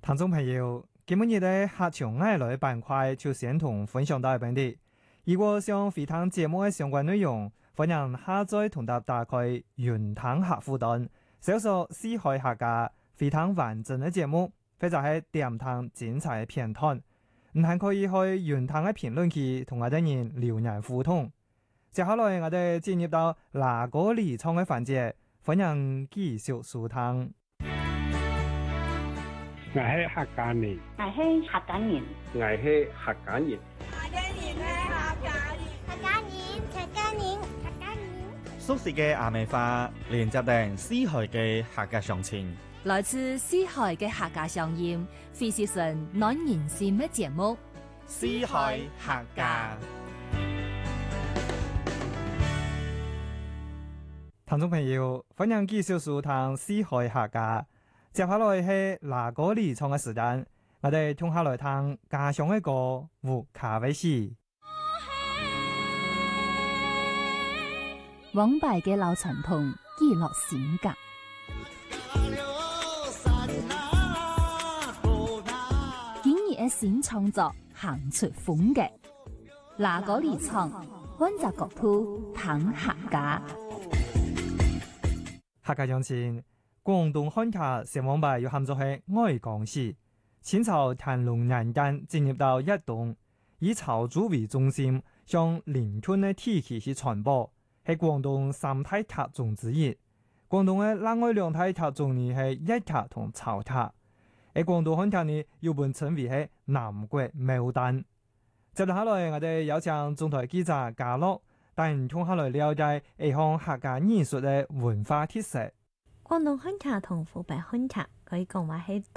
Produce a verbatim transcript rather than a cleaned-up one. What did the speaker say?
聽眾朋友，今日嘅客場愛來板塊就先同分享到一邊啲。如果想回聽節目嘅相關內容，歡迎下載同搭打開雲聽客戶端，搜索四海客家，回聽完整嘅節目，或者係點聽精彩嘅片段。唔係可以去雲聽嘅評論區同我哋人留言互動。接下來我哋進入到哪個離創嘅環節，歡迎繼續收聽。 我係客家人， 我係客家人， 我係客家人， 客家人係客家人， 客家人，客家人，客家人。 熟悉嘅阿美話，連接定四海嘅客家鄉情， 來自四海嘅客家鄉音，非是純暖人心嘅節目。 四海客家， 聽眾朋友，歡迎繼續收聽四海客家。接下來係哪個離創嘅時間，我哋聽下來聽家鄉嘅歌胡卡威斯。 往敗嘅老傳統記錄性格，今日嘅新創作行出風格，哪個離創溫習國土談客家， 客家鄉親。廣東漢卡成王牌要喊作係愛港史，清朝乾隆年間進入到一棟，以潮州為中心，向鄰村嘅地區去傳播，係廣東三大塔中之一。廣東嘅另外兩大塔中呢係一塔同潮塔，喺廣東漢卡呢又被稱為係南國牡丹。接下來我哋有請中台記者嘉樂帶人同下來了解一項客家藝術嘅文化特色。 廣東漢卡同湖北漢卡可以講話係